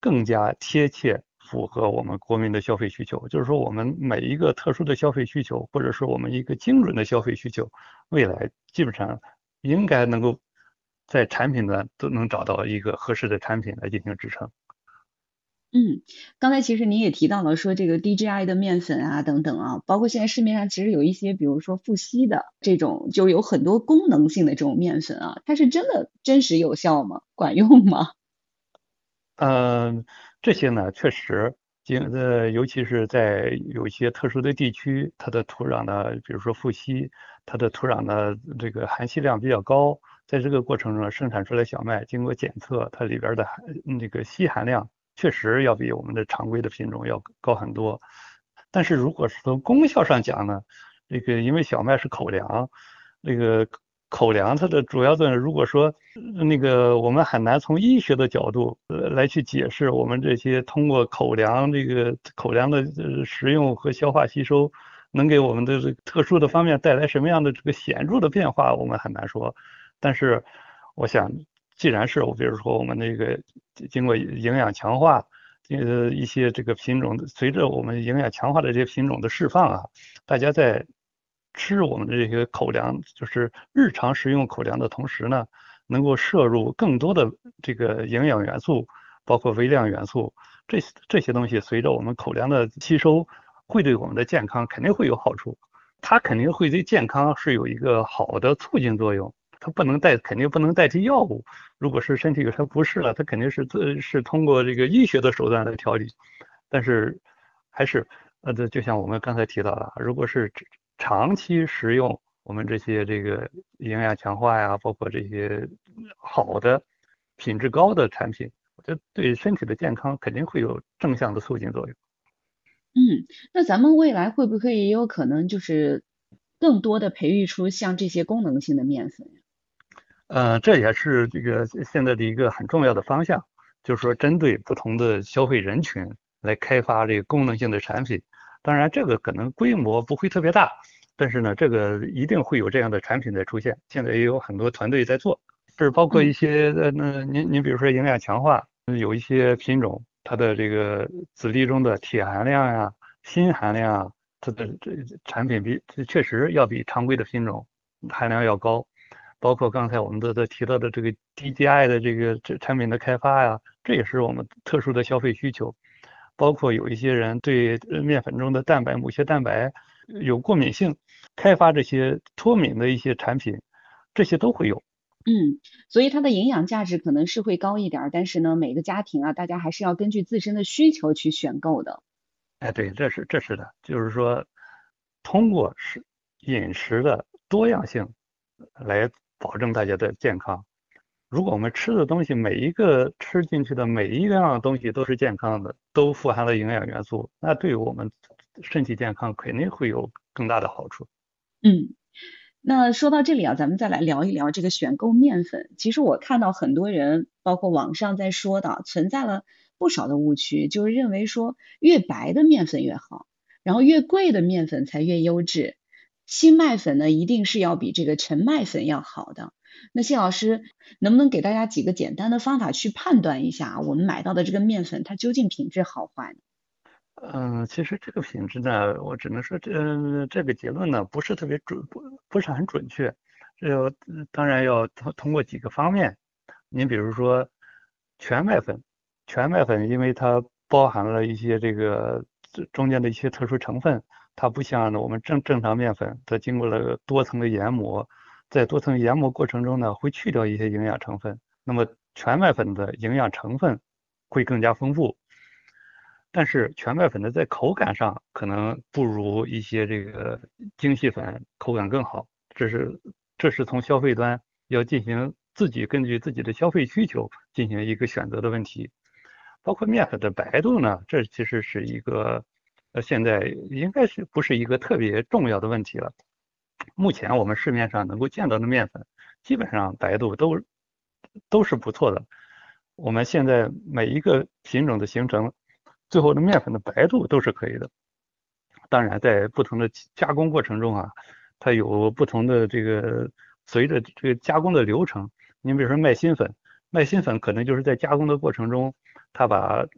更加贴切符合我们国民的消费需求。就是说，我们每一个特殊的消费需求，或者是我们一个精准的消费需求，未来基本上应该能够在产品端都能找到一个合适的产品来进行支撑。 嗯，刚才其实您也提到了说这个 DGI 的面粉啊等等啊，包括现在市面上其实有一些，比如说富硒的这种，就有很多功能性的这种面粉啊，它是真的真实有效吗？管用吗？ 嗯，这些呢，确实，尤其是在有一些特殊的地区，它的土壤呢，比如说富硒，它的土壤的这个含硒量比较高，在这个过程中生产出来小麦，经过检测，它里边的那个硒含量确实要比我们的常规的品种要高很多。但是如果是从功效上讲呢，这个因为小麦是口粮，这个口粮它的主要作用，如果说那个我们很难从医学的角度来去解释我们这些通过口粮这个口粮的食用和消化吸收，能给我们的这个特殊的方面带来什么样的这个显著的变化，我们很难说。但是我想，既然是我比如说我们那个经过营养强化。一些这个品种，随着我们营养强化的这些品种的释放啊，大家在吃我们的这些口粮，就是日常食用口粮的同时呢，能够摄入更多的这个营养元素，包括微量元素，这些东西随着我们口粮的吸收，会对我们的健康肯定会有好处，它肯定会对健康是有一个好的促进作用。它肯定不能代替药物。如果是身体有啥不适了，它肯定是通过这个医学的手段来调理。但是还是这就像我们刚才提到的，如果是长期食用我们这个营养强化呀，包括这些好的品质高的产品，我觉得对身体的健康肯定会有正向的促进作用。 嗯，那咱们未来会不会也有可能就是更多的培育出像这些功能性的面粉呀？ 这也是这个现在的一个很重要的方向，就是说针对不同的消费人群来开发这个功能性的产品。当然，这个可能规模不会特别大，但是呢，这个一定会有这样的产品在出现。现在也有很多团队在做，是包括一嗯。 些那您比如说营养强化，有一些品种它的这个籽粒中的铁含量呀、锌含量啊，它的产品确实要比常规的品种含量要高。包括刚才我们都提到的这个 DGI 的这产品的开发呀，这也是我们特殊的消费需求。包括有一些人对面粉中的某些蛋白有过敏性，开发这些脱敏的一些产品，这些都会有。 嗯，所以它的营养价值可能是会高一点儿，但是呢，每个家庭啊，大家还是要根据自身的需求去选购的。 哎，对，这是的，就是说，通过饮食的多样性来保证大家的健康。如果我们吃的东西每一个吃进去的每一样东西都是健康的，都富含了营养元素，那对我们身体健康肯定会有更大的好处。 嗯，那说到这里啊，咱们再来聊一聊这个选购面粉。其实我看到很多人，包括网上在说的，存在了不少的误区，就是认为说越白的面粉越好，然后越贵的面粉才越优质。新麦粉呢，一定是要比这个陈麦粉要好的。那谢老师能不能给大家几个简单的方法去判断一下啊，我们买到的这个面粉它究竟品质好坏呢？ 其实这个品质呢，我只能说这个结论呢不是特别准，不是很准确。当然要通过几个方面，您比如说全麦粉，全麦粉因为它包含了一些这中间的一些特殊成分，它不像我们正常面粉，它经过了多层的研磨，在多层研磨过程中呢，会去掉一些营养成分，那么全麦粉的营养成分会更加丰富。但是全麦粉的在口感上可能不如一些这个精细粉口感更好，这是从消费端要进行根据自己的消费需求进行一个选择的问题。包括面粉的白度呢，这其实是一个现在应该是不是一个特别重要的问题了。目前我们市面上能够见到的面粉，基本上白度都是不错的。我们现在每一个品种的形成，最后的面粉的白度都是可以的。当然，在不同的加工过程中啊，它有不同的随着这个加工的流程，你比如说麦芯粉，麦芯粉可能就是在加工的过程中，它把